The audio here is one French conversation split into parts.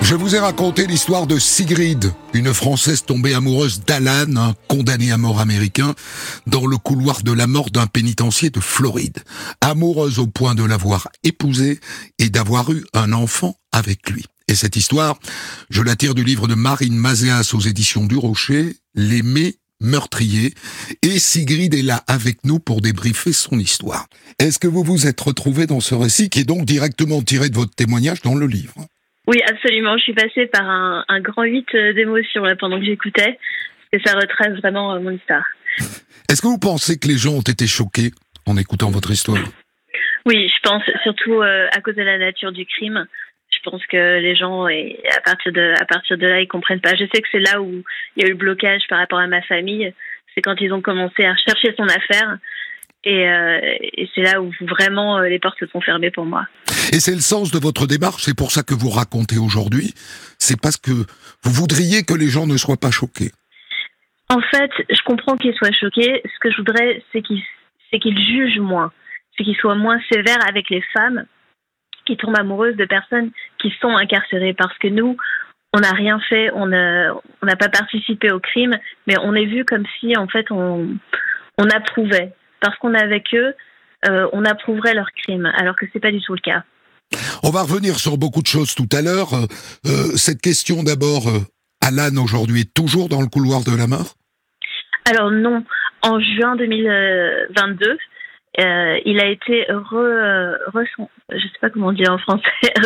Je vous ai raconté l'histoire de Sigrid, une Française tombée amoureuse d'Alan, un condamné à mort américain, dans le couloir de la mort d'un pénitencier de Floride. Amoureuse au point de l'avoir épousé et d'avoir eu un enfant avec lui. Et cette histoire, je la tire du livre de Marine Mazéas aux éditions du Rocher, L'aimer meurtrier, et Sigrid est là avec nous pour débriefer son histoire. Est-ce que vous vous êtes retrouvé dans ce récit qui est donc directement tiré de votre témoignage dans le livre ? Oui, absolument. Je suis passée par un grand 8 d'émotions là, pendant que j'écoutais, et ça retrace vraiment mon histoire. Est-ce que vous pensez que les gens ont été choqués en écoutant votre histoire ? Oui, je pense surtout à cause de la nature du crime. Je pense que les gens, et à partir de là, ils comprennent pas. Je sais que c'est là où il y a eu le blocage par rapport à ma famille. C'est quand ils ont commencé à rechercher son affaire. Et c'est là où vraiment les portes se sont fermées pour moi. Et c'est le sens de votre démarche, c'est pour ça que vous racontez aujourd'hui. C'est parce que vous voudriez que les gens ne soient pas choqués. En fait, je comprends qu'ils soient choqués. Ce que je voudrais, c'est qu'ils jugent moins. C'est qu'ils soient moins sévères avec les femmes qui tombent amoureuses de personnes qui sont incarcérées. Parce que nous, on n'a rien fait, on n'a pas participé au crime, mais on est vu comme si, en fait, on approuvait. Parce qu'on est avec eux, on approuverait leur crime, alors que c'est pas du tout le cas. On va revenir sur beaucoup de choses tout à l'heure. Cette question d'abord, Alan aujourd'hui est toujours dans le couloir de la mort ? Alors non, en juin 2022, il a été je sais pas comment on dit en français,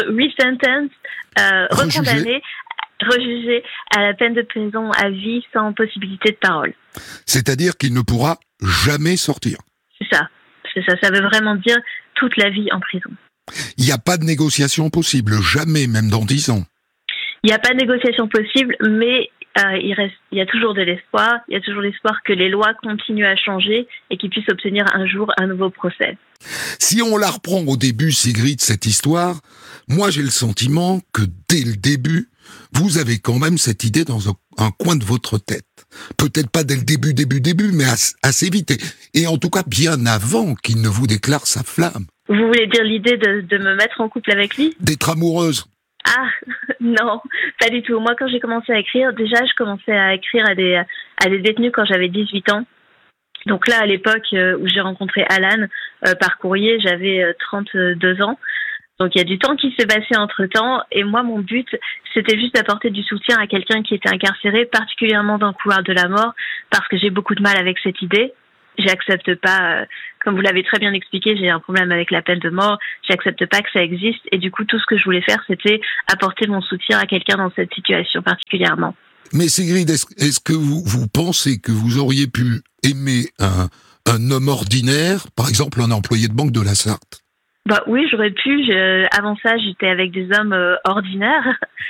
recondamné, rejugé à la peine de prison à vie sans possibilité de parole. C'est-à-dire qu'il ne pourra jamais sortir. C'est ça. Ça veut vraiment dire toute la vie en prison. Il n'y a pas de négociation possible, jamais, même dans 10 ans. Il n'y a pas de négociation possible, mais il y a toujours de l'espoir. Il y a toujours l'espoir que les lois continuent à changer et qu'ils puissent obtenir un jour un nouveau procès. Si on la reprend au début, Sigrid, cette histoire, moi j'ai le sentiment que dès le début, vous avez quand même cette idée dans un coin de votre tête. Peut-être pas dès le début, mais assez vite. Et en tout cas, bien avant qu'il ne vous déclare sa flamme. Vous voulez dire l'idée de me mettre en couple avec lui ? D'être amoureuse ? Ah, non, pas du tout. Moi, quand j'ai commencé à écrire, déjà, je commençais à écrire à des détenus quand j'avais 18 ans. Donc là, à l'époque où j'ai rencontré Alan par courrier, j'avais 32 ans. Donc il y a du temps qui s'est passé entre-temps. Et moi, mon but, c'était juste d'apporter du soutien à quelqu'un qui était incarcéré, particulièrement dans le couloir de la mort, parce que j'ai beaucoup de mal avec cette idée. J'accepte pas, comme vous l'avez très bien expliqué, j'ai un problème avec la peine de mort. J'accepte pas que ça existe. Et du coup, tout ce que je voulais faire, c'était apporter mon soutien à quelqu'un dans cette situation particulièrement. Mais Sigrid, est-ce que vous pensez que vous auriez pu aimer un homme ordinaire, par exemple un employé de banque de la Sarthe ? Bah oui, j'aurais pu. Avant ça, j'étais avec des hommes ordinaires.